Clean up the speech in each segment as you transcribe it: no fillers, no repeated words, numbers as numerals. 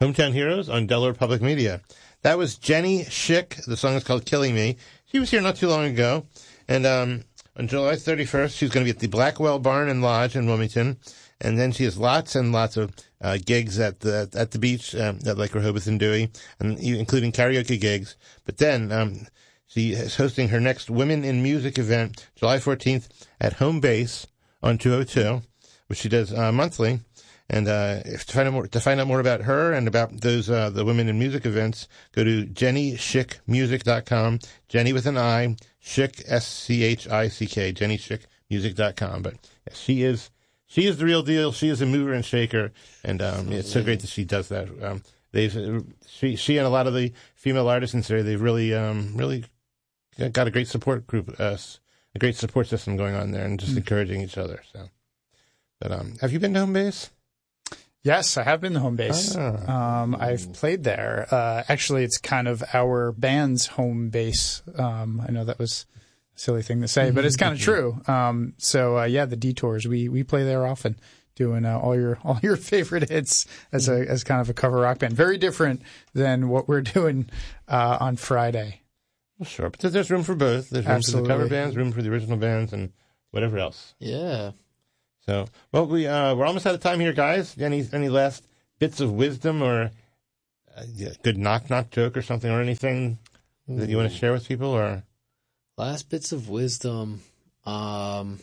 Hometown Heroes on Delaware Public Media. That was Jenny Schick. The song is called Killing Me. She was here not too long ago. And on July 31st, she's going to be at the Blackwell Barn and Lodge in Wilmington. And then she has lots and lots of gigs at the beach at Lake Rehoboth and Dewey, and including karaoke gigs. But then she is hosting her next Women in Music event July 14th at Home Base on 202, which she does monthly. And to find out more about her and about those the Women in Music events, go to JennySchickMusic.com. Jenny with an I, Schick, SCHICK, JennySchickMusic.com. But yes, she is the real deal. She is a mover and shaker, and it's so great that she does that. She and a lot of the female artists in this area, they've really got a great support group, a great support system going on there, and just encouraging each other. So, but have you been to Home Base? Yes, I have been to Home Base. I've played there. Actually, it's kind of our band's home base. I know that was a silly thing to say, but it's kind of true. The Detours, we play there often, doing all your favorite hits as kind of a cover rock band. Very different than what we're doing on Friday. Well, sure, but there's room for both. There's room for the cover bands, room for the original bands, and whatever else. Yeah. So, well, we're almost out of time here, guys. Any last bits of wisdom or good knock joke or something or anything that you want to share with people? Or last bits of wisdom. Tim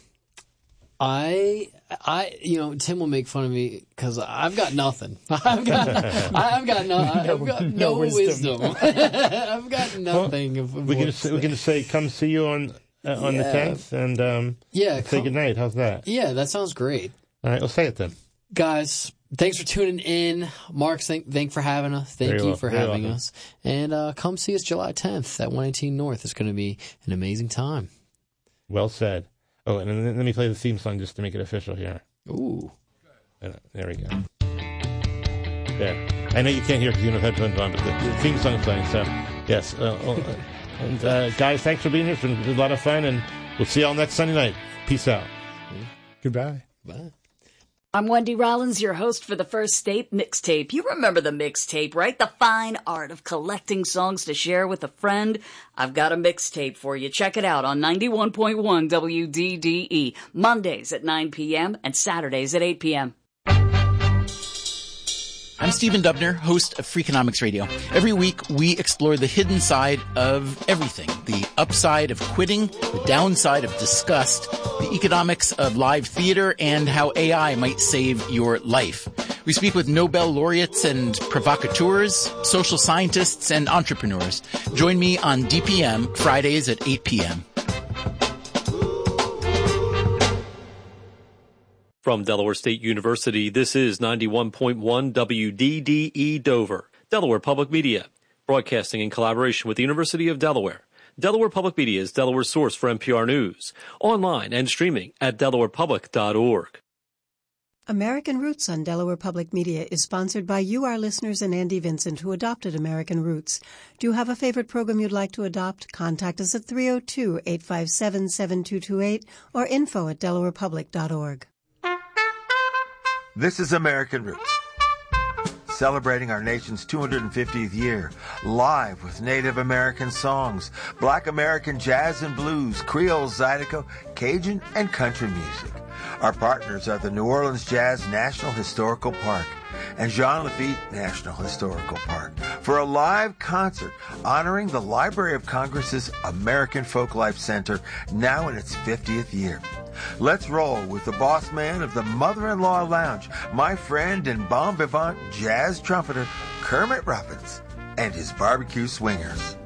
will make fun of me because I've got nothing. I've got no wisdom. I've got nothing. Well, we can just say, come see you on the 10th, and say goodnight. How's that? Yeah, that sounds great. All right, we'll say it then. Guys, thanks for tuning in. Mark, thank for having us. Thank you for having us. And come see us July 10th at 118 North. It's going to be an amazing time. Well said. Oh, and let me play the theme song just to make it official here. Ooh. There we go. There. I know you can't hear because you don't have headphones on, but the theme song is playing, so yes. And guys, thanks for being here. It's been a lot of fun, and we'll see y'all next Sunday night. Peace out. Goodbye. Bye. I'm Wendy Rollins, your host for the First State Mixtape. You remember the mixtape, right? The fine art of collecting songs to share with a friend. I've got a mixtape for you. Check it out on 91.1 WDDE, Mondays at 9 p.m. and Saturdays at 8 p.m. I'm Stephen Dubner, host of Freakonomics Radio. Every week, we explore the hidden side of everything. The upside of quitting, the downside of disgust, the economics of live theater, and how AI might save your life. We speak with Nobel laureates and provocateurs, social scientists, and entrepreneurs. Join me on DPM, Fridays at 8 p.m. From Delaware State University, this is 91.1 WDDE Dover, Delaware Public Media, broadcasting in collaboration with the University of Delaware. Delaware Public Media is Delaware's source for NPR News, online and streaming at delawarepublic.org. American Roots on Delaware Public Media is sponsored by you, our listeners, and Andy Vincent, who adopted American Roots. Do you have a favorite program you'd like to adopt? Contact us at 302-857-7228 or info@delawarepublic.org. This is American Roots, celebrating our nation's 250th year, live with Native American songs, Black American jazz and blues, Creole, Zydeco, Cajun, and country music. Our partners are the New Orleans Jazz National Historical Park and Jean Lafitte National Historical Park for a live concert honoring the Library of Congress's American Folklife Center, now in its 50th year. Let's roll with the boss man of the Mother-in-Law Lounge, my friend and bon vivant jazz trumpeter Kermit Robbins and his barbecue swingers.